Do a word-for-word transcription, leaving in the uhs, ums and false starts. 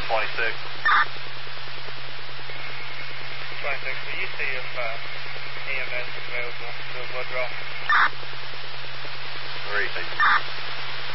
twenty-six. twenty-six, will you see if uh, E M S is available to do a blood draw? Where are you taking?